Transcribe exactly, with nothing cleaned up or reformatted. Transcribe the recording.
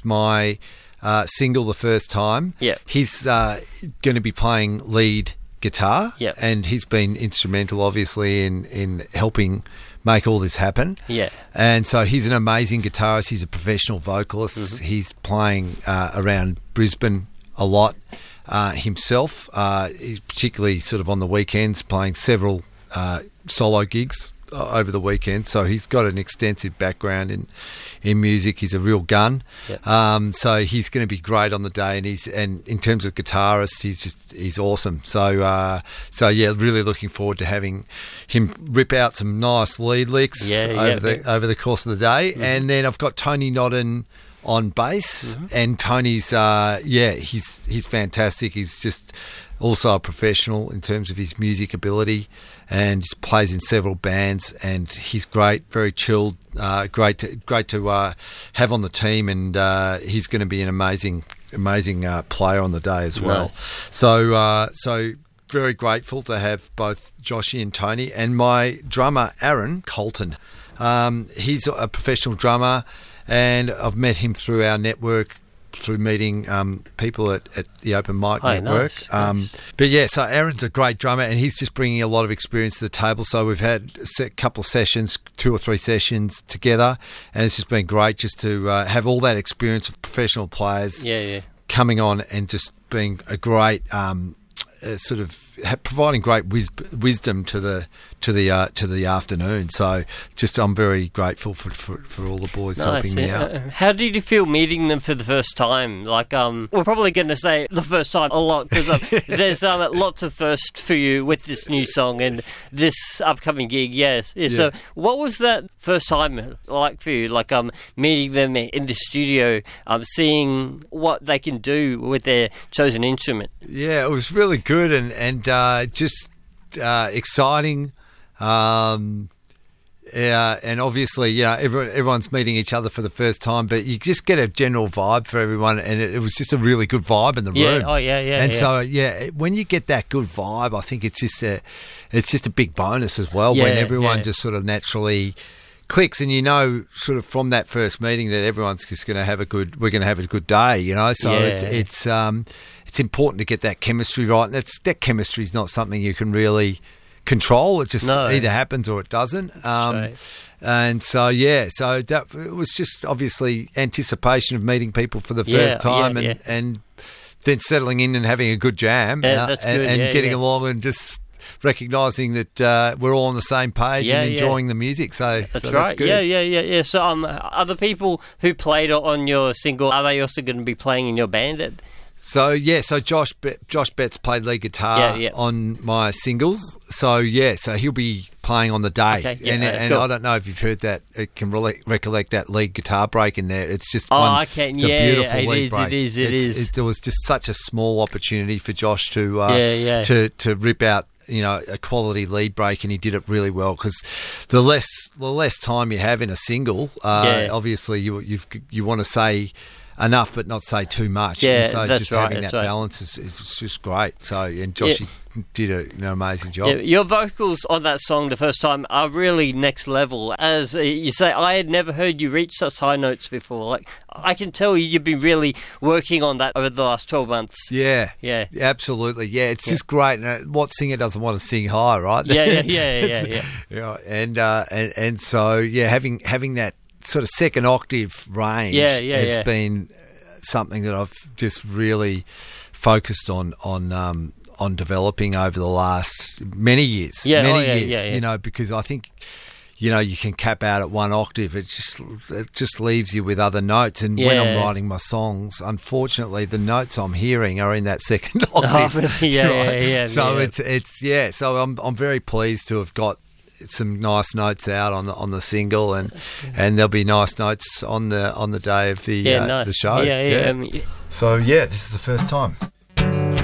my uh, single the first time. Yep. He's uh, going to be playing lead guitar, Yep. and he's been instrumental, obviously, in, in helping make all this happen. Yeah. And so he's an amazing guitarist. He's a professional vocalist. Mm-hmm. He's playing uh, around Brisbane a lot uh, himself. Uh, he's particularly sort of on the weekends, playing several uh, solo gigs over the weekend. So he's got an extensive background in in music. He's a real gun. Yep. Um, so he's going to be great on the day. And he's and in terms of guitarist, he's just he's awesome. So uh, so yeah, really looking forward to having him rip out some nice lead licks Yeah, over yeah, the yeah. over the course of the day. Mm-hmm. And then I've got Tony Nodden on bass, Mm-hmm. and Tony's uh, yeah, he's he's fantastic. He's just also a professional in terms of his music ability, and he plays in several bands, and he's great, very chilled, uh, great to, great to uh, have on the team, and uh, he's going to be an amazing amazing uh, player on the day as well. Nice. So uh, so very grateful to have both Joshy and Tony, and my drummer Aaron Colton. Um, he's a professional drummer, and I've met him through our network, through meeting um, people at, at the Open Mic Oh, Network. nice, um, nice. But yeah, so Aaron's a great drummer, and he's just bringing a lot of experience to the table. So we've had a se- couple of sessions, two or three sessions together, and it's just been great just to uh, have all that experience of professional players Yeah, yeah. coming on and just being a great um, uh, sort of ha- providing great wis- wisdom to the to the uh, to the afternoon. So just I'm very grateful for for, for all the boys helping me yeah. out. Uh, How did you feel meeting them for the first time? Like, um, we're probably going to say the first time a lot because um, there's um, lots of firsts for you with this new song and this upcoming gig. Yes. Yeah. So, what was that first time like for you? Like, um, meeting them in the studio, um, seeing what they can do with their chosen instrument. Yeah, it was really good and and uh, just uh, exciting. Um, yeah, and obviously, you know, everyone, everyone's meeting each other for the first time, but you just get a general vibe for everyone, and it, it was just a really good vibe in the Yeah. room. Oh, yeah, yeah. And yeah. so, yeah, when you get that good vibe, I think it's just a, it's just a big bonus as well. Yeah, when everyone yeah. just sort of naturally clicks, and you know, sort of from that first meeting that everyone's just going to have a good, we're going to have a good day, you know. So Yeah. it's it's um it's important to get that chemistry right, and that's that chemistry is not something you can really control. It just No. either happens or it doesn't. Um, right. And so yeah, so that it was just obviously anticipation of meeting people for the Yeah, first time, yeah, and yeah. and then settling in and having a good jam, Yeah, uh, that's and, good, and yeah, getting yeah. along and just recognising that uh, we're all on the same page Yeah, and yeah. enjoying the music. So That's so right. That's good. Yeah, yeah, yeah, yeah. So, um, other people who played on your single, are they also going to be playing in your band? At- So yeah, so Josh Be- Josh Betts played lead guitar Yeah, yeah. on my singles. So yeah, so he'll be playing on the day, Okay, yeah, and, uh, and cool. I don't know if you've heard that. It can re- recollect that lead guitar break in there. It's just Oh, one, I can. It's Yeah, a beautiful it lead is, break. it is, it It's- is. It, there was just such a small opportunity for Josh to uh, Yeah, yeah. to to rip out, you know, a quality lead break, and he did it really well. Because the less the less time you have in a single, uh, Yeah. obviously you you've, you want to say enough but not say too much. Yeah, and so that's just right, having that's that right. balance is, is just great. So and Joshy did a, an amazing job. Yeah, your vocals on that song the first time are really next level. As uh, you say, I had never heard you reach such high notes before. Like, I can tell you've been really working on that over the last twelve months. Yeah, Yeah. absolutely. Yeah, it's just great. And uh, what singer doesn't want to sing high, right? Yeah, yeah, yeah, yeah, It's- yeah. yeah, and uh, and and so yeah, having having that sort of second octave range Yeah, yeah, has yeah. been something that I've just really focused on on um, on developing over the last many years. Yeah, many oh, yeah, years. yeah, yeah. You know, because I think, you know, you can cap out at one octave. It just it just leaves you with other notes. And when I'm Yeah. writing my songs, unfortunately, the notes I'm hearing are in that second octave. Oh, really? Yeah, yeah, yeah, So yeah. it's it's yeah. So I'm I'm very pleased to have got some nice notes out on the on the single, and and there'll be nice notes on the on the day of the Yeah, uh, nice. the show. Yeah, yeah. Um, So yeah, this is the first time.